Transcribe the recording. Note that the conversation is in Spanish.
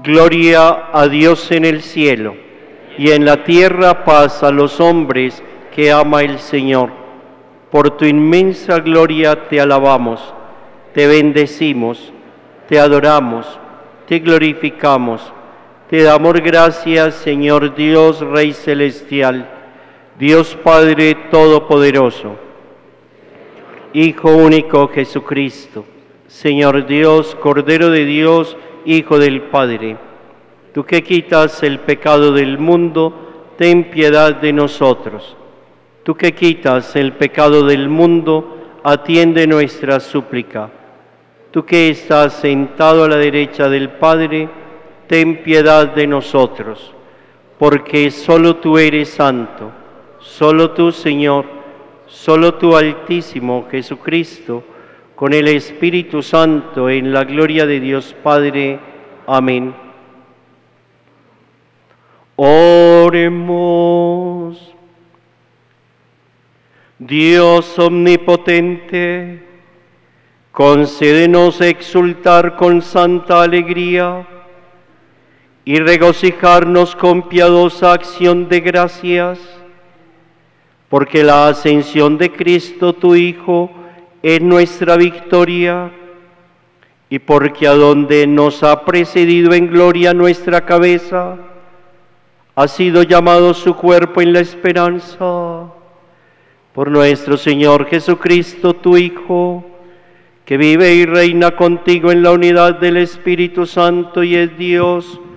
Gloria a Dios en el cielo, y en la tierra paz a los hombres que ama el Señor. Por tu inmensa gloria te alabamos, te bendecimos, te adoramos, te glorificamos, te damos gracias, Señor Dios, Rey celestial, Dios Padre Todopoderoso, Hijo único Jesucristo, Señor Dios, Cordero de Dios, Hijo del Padre. Tú que quitas el pecado del mundo, ten piedad de nosotros. Tú que quitas el pecado del mundo, atiende nuestra súplica. Tú que estás sentado a la derecha del Padre, ten piedad de nosotros, porque solo tú eres santo, solo tú, Señor, solo tú, Altísimo Jesucristo, con el Espíritu Santo, en la gloria de Dios Padre. Amén. Oremos. Dios omnipotente, concédenos exultar con santa alegría y regocijarnos con piadosa acción de gracias, porque la ascensión de Cristo, tu Hijo, es nuestra victoria, y porque a donde nos ha precedido en gloria nuestra cabeza, ha sido llamado su cuerpo en la esperanza. Por nuestro Señor Jesucristo, tu Hijo, que vive y reina contigo en la unidad del Espíritu Santo y es Dios